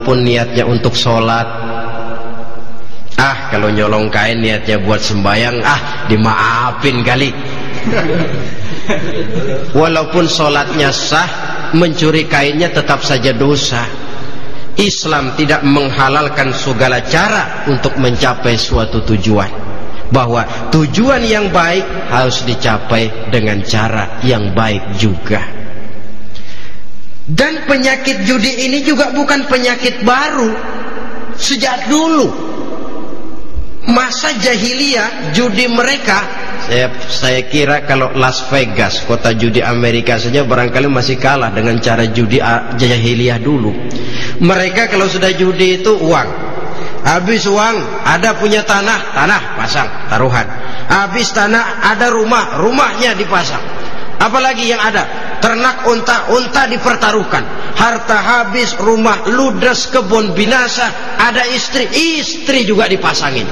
pun niatnya untuk sholat, kalau nyolong kain niatnya buat sembahyang, dimaafin kali. Walaupun sholatnya sah, mencuri kainnya tetap saja dosa. Islam tidak menghalalkan segala cara untuk mencapai suatu tujuan, bahwa tujuan yang baik harus dicapai dengan cara yang baik juga. Dan penyakit judi ini juga bukan penyakit baru. Sejak dulu masa jahiliyah, judi mereka, saya kira kalau Las Vegas, kota judi Amerika saja barangkali masih kalah dengan cara judi jahiliyah dulu. Mereka kalau sudah judi itu uang, habis uang ada punya tanah pasang taruhan, habis tanah ada rumahnya dipasang. Apalagi yang ada, ternak unta dipertaruhkan, harta habis, rumah ludes, kebun binasa, ada istri juga dipasangin.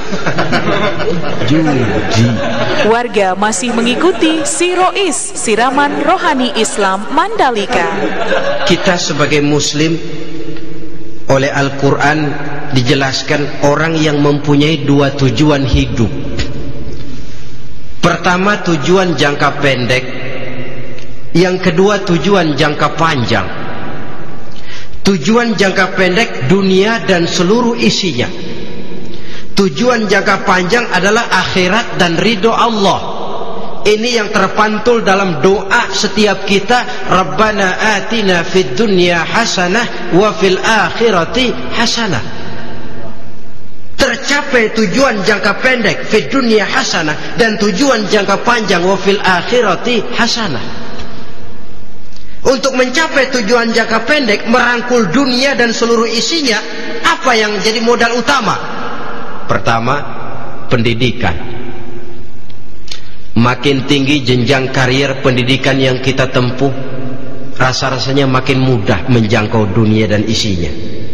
Judi. Warga masih mengikuti Sirois, siraman rohani Islam Mandalika. Kita sebagai muslim, oleh Al-Quran dijelaskan orang yang mempunyai dua tujuan hidup. Pertama, tujuan jangka pendek. Yang kedua, tujuan jangka panjang. Tujuan jangka pendek dunia dan seluruh isinya. Tujuan jangka panjang adalah akhirat dan ridho Allah. Ini yang terpantul dalam doa setiap kita, Rabbana atina fid dunya hasanah wa fil akhirati hasanah. Tercapai tujuan jangka pendek fid dunya hasanah, dan tujuan jangka panjang wa fil akhirati hasanah. Untuk mencapai tujuan jangka pendek, merangkul dunia dan seluruh isinya, apa yang jadi modal utama? Pertama, pendidikan. Makin tinggi jenjang karier pendidikan yang kita tempuh, rasa-rasanya makin mudah menjangkau dunia dan isinya.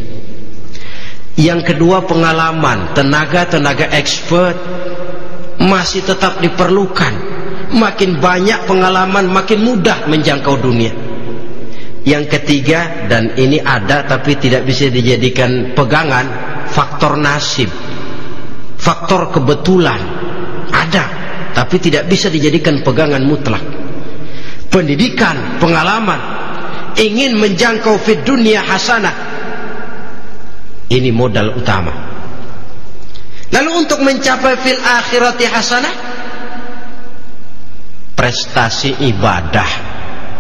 Yang kedua, pengalaman. Tenaga expert masih tetap diperlukan. Makin banyak pengalaman, makin mudah menjangkau dunia. Yang ketiga, dan ini ada tapi tidak bisa dijadikan pegangan, faktor nasib, faktor kebetulan. Ada tapi tidak bisa dijadikan pegangan mutlak. Pendidikan, pengalaman, ingin menjangkau fid dunya hasanah, ini modal utama. Lalu untuk mencapai fil akhirati hasanah, prestasi ibadah.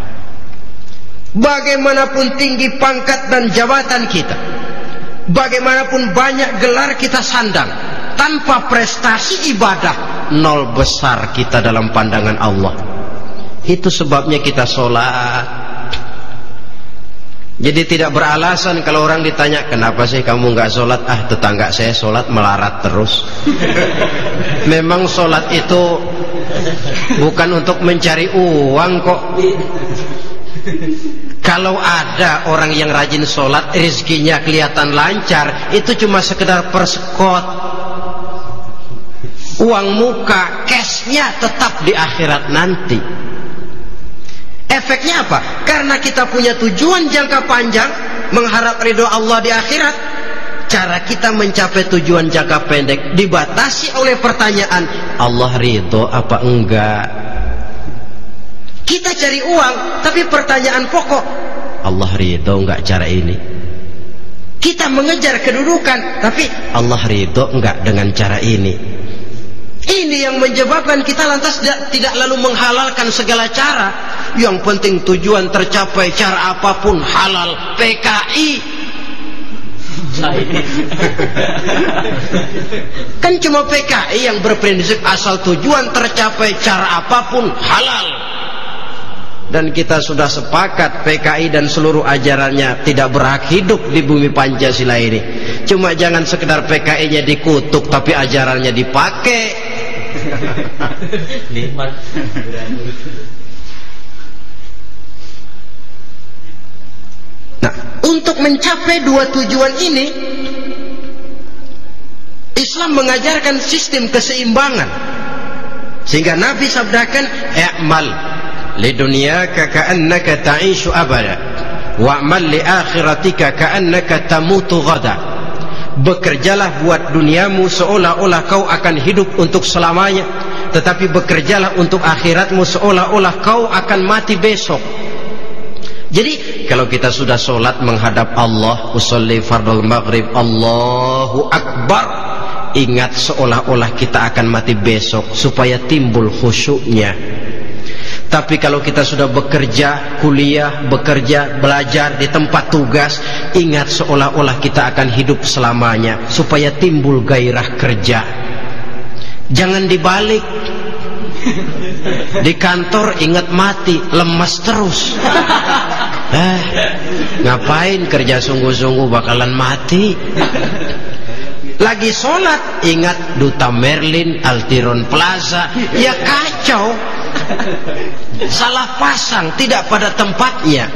Bagaimanapun tinggi pangkat dan jabatan kita, bagaimanapun banyak gelar kita sandang, tanpa prestasi ibadah, nol besar kita dalam pandangan Allah. Itu sebabnya kita sholat. Jadi tidak beralasan kalau orang ditanya, kenapa sih kamu nggak sholat? Tetangga saya sholat melarat terus. Memang sholat itu bukan untuk mencari uang kok. Kalau ada orang yang rajin sholat, rezekinya kelihatan lancar, itu cuma sekedar persekot. Uang muka, cashnya tetap di akhirat nanti. Efeknya apa? Karena kita punya tujuan jangka panjang, mengharap ridho Allah di akhirat, cara kita mencapai tujuan jangka pendek dibatasi oleh pertanyaan, Allah ridho apa enggak? Kita cari uang, tapi pertanyaan pokok, Allah ridho enggak cara ini? Kita mengejar kedudukan, tapi Allah ridho enggak dengan cara ini? Ini yang menyebabkan kita lantas tidak lalu menghalalkan segala cara. Yang penting tujuan tercapai, cara apapun halal. PKI kan cuma PKI yang berprinsip asal tujuan tercapai, cara apapun halal. Dan kita sudah sepakat PKI dan seluruh ajarannya tidak berhak hidup di bumi Pancasila ini. Cuma jangan sekedar PKI-nya dikutuk tapi ajarannya dipakai. Nah, untuk mencapai dua tujuan ini, Islam mengajarkan sistem keseimbangan. Sehingga Nabi sabdakan, "I'mal lidunyaka ka'annaka ta'ishu abada wa'mal li akhiratika ka'annaka tamutu ghada. Bekerjalah buat duniamu seolah-olah kau akan hidup untuk selamanya, tetapi bekerjalah untuk akhiratmu seolah-olah kau akan mati besok. Jadi kalau kita sudah sholat menghadap Allah, usolli fardul maghrib, Allahu Akbar, ingat seolah-olah kita akan mati besok supaya timbul khusyuknya. Tapi kalau kita sudah bekerja, kuliah, bekerja, belajar di tempat tugas, ingat seolah-olah kita akan hidup selamanya supaya timbul gairah kerja. Jangan dibalik. Di kantor ingat mati, lemas terus. Ngapain kerja sungguh-sungguh bakalan mati. Lagi sholat ingat Duta Merlin, Altiron Plaza, ya kacau. Salah pasang, tidak pada tempatnya.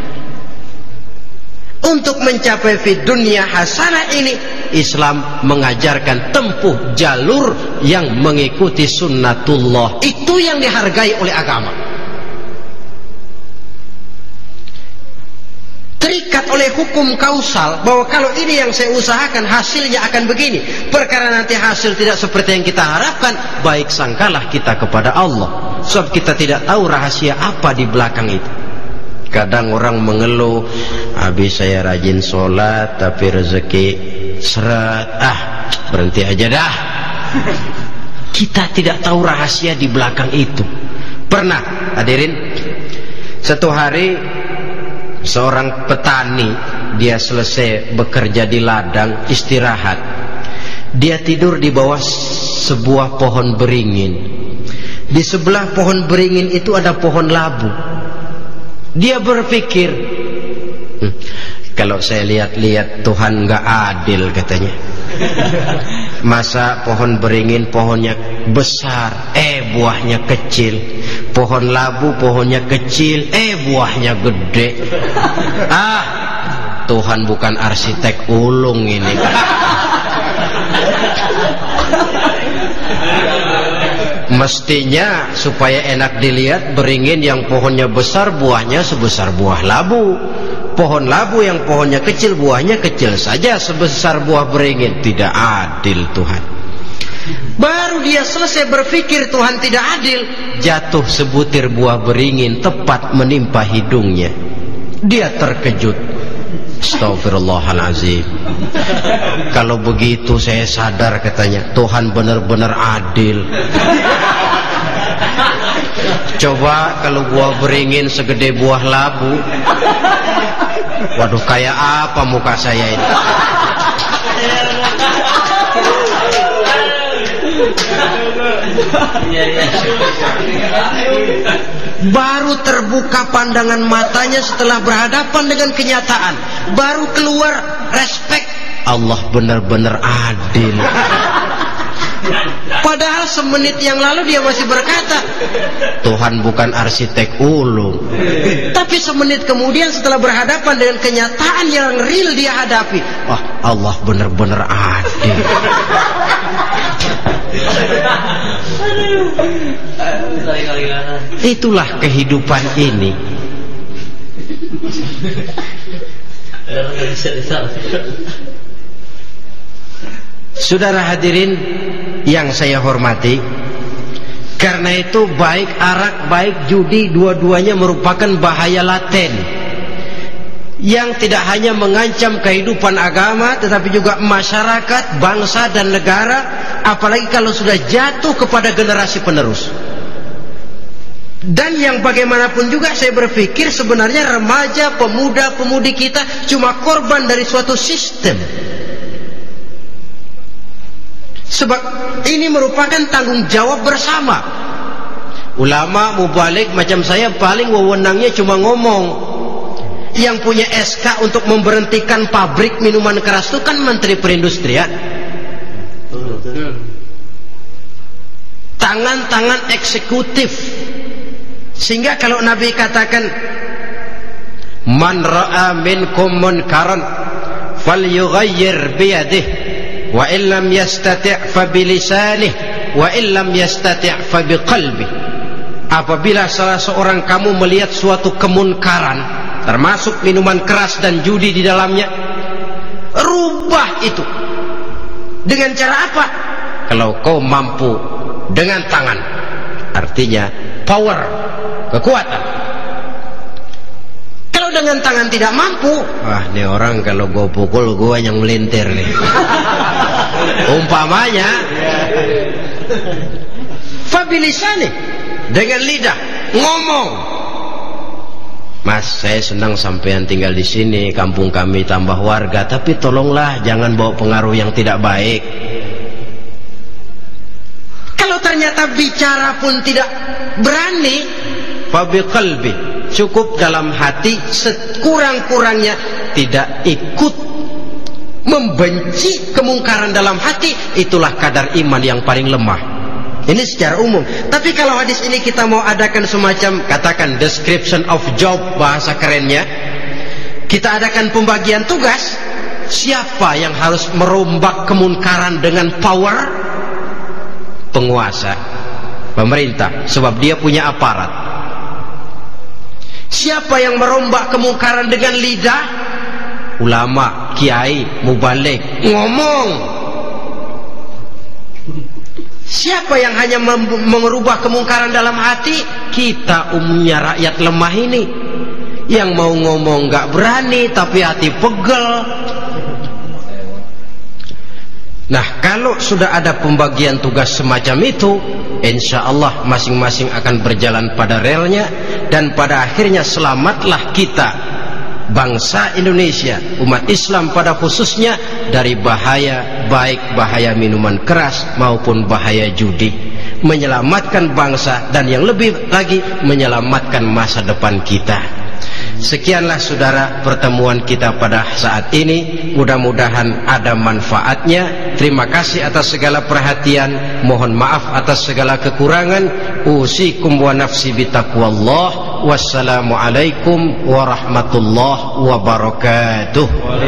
Untuk mencapai fid dunya hasanah ini, Islam mengajarkan tempuh jalur yang mengikuti sunnatullah. Itu yang dihargai oleh agama. Terikat oleh hukum kausal bahwa kalau ini yang saya usahakan hasilnya akan begini. Perkara nanti hasil tidak seperti yang kita harapkan, baik sangkalah kita kepada Allah. Sebab kita tidak tahu rahasia apa di belakang itu. Kadang orang mengeluh, habis saya rajin sholat tapi rezeki seret, berhenti aja dah. Kita tidak tahu rahasia di belakang itu. Pernah hadirin, satu hari seorang petani, dia selesai bekerja di ladang, istirahat. Dia tidur di bawah sebuah pohon beringin. Di sebelah pohon beringin itu ada pohon labu. Dia berpikir, kalau saya lihat-lihat Tuhan gak adil katanya. Masa pohon beringin pohonnya besar, buahnya kecil. Pohon labu pohonnya kecil, buahnya gede. Tuhan bukan arsitek ulung ini. Mestinya supaya enak dilihat, beringin yang pohonnya besar buahnya sebesar buah labu. Pohon labu yang pohonnya kecil buahnya kecil saja sebesar buah beringin. Tidak adil Tuhan. Baru dia selesai berpikir Tuhan tidak adil, jatuh sebutir buah beringin tepat menimpa hidungnya. Dia terkejut. Astagfirullahaladzim. Kalau begitu saya sadar katanya, Tuhan benar-benar adil. Coba kalau buah beringin segede buah labu, waduh kayak apa muka saya ini. Baru terbuka pandangan matanya setelah berhadapan dengan kenyataan. Baru keluar respek. Allah benar-benar adil. Padahal semenit yang lalu dia masih berkata, Tuhan bukan arsitek ulung. Tapi semenit kemudian setelah berhadapan dengan kenyataan yang real dia hadapi, Allah benar-benar adil. Itulah kehidupan ini. Saudara hadirin yang saya hormati, karena itu baik arak baik judi dua-duanya merupakan bahaya laten yang tidak hanya mengancam kehidupan agama tetapi juga masyarakat, bangsa dan negara, apalagi kalau sudah jatuh kepada generasi penerus. Dan yang bagaimanapun juga saya berpikir sebenarnya remaja, pemuda, pemudi kita cuma korban dari suatu sistem. Sebab ini merupakan tanggung jawab bersama. Ulama mubalik macam saya paling wewenangnya cuma ngomong. Yang punya SK untuk memberhentikan pabrik minuman keras itu kan Menteri Perindustrian. Tangan-tangan eksekutif. Sehingga kalau Nabi katakan, man ra'a minkum munkaran falyughayyir biyadihi wa illam yastati' fa bilisanih wa illam yastati' fa biqalbi. Apabila salah seorang kamu melihat suatu kemunkaran, termasuk minuman keras dan judi di dalamnya. Rubah itu. Dengan cara apa? Kalau kau mampu dengan tangan, artinya power, kekuatan. Kalau dengan tangan tidak mampu, ini orang kalau gue pukul gue yang melintir nih. Umpamanya fabilisani, dengan lidah ngomong. Mas, saya senang sampean tinggal di sini, kampung kami tambah warga, tapi tolonglah jangan bawa pengaruh yang tidak baik. Kalau ternyata bicara pun tidak berani, fabiqalbi, cukup dalam hati, sekurang-kurangnya tidak ikut membenci kemungkaran dalam hati. Itulah kadar iman yang paling lemah. Ini secara umum. Tapi kalau hadis ini kita mau adakan semacam, katakan description of job, bahasa kerennya, kita adakan pembagian tugas. Siapa yang harus merombak kemungkaran dengan power? Penguasa, pemerintah, sebab dia punya aparat. Siapa yang merombak kemungkaran dengan lidah? Ulama, kiai, mubalik, ngomong. Siapa yang hanya merubah kemungkaran dalam hati? Kita umumnya rakyat lemah ini, yang mau ngomong gak berani tapi hati pegel. Nah, kalau sudah ada pembagian tugas semacam itu, insya Allah masing-masing akan berjalan pada relnya, dan pada akhirnya selamatlah kita, bangsa Indonesia, umat Islam pada khususnya, dari bahaya, baik bahaya minuman keras maupun bahaya judi. Menyelamatkan bangsa, dan yang lebih lagi menyelamatkan masa depan kita. Sekianlah saudara pertemuan kita pada saat ini. Mudah-mudahan ada manfaatnya. Terima kasih atas segala perhatian. Mohon maaf atas segala kekurangan. Usikum wa nafsi bitaqwallah. Wassalamualaikum warahmatullahi wabarakatuh.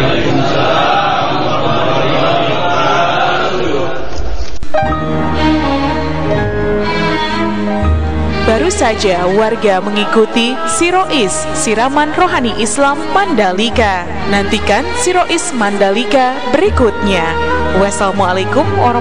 Baru saja warga mengikuti Sirois, Siraman Rohani Islam Mandalika. Nantikan Sirois Mandalika berikutnya. Wassalamualaikum warahmatullahi wabarakatuh.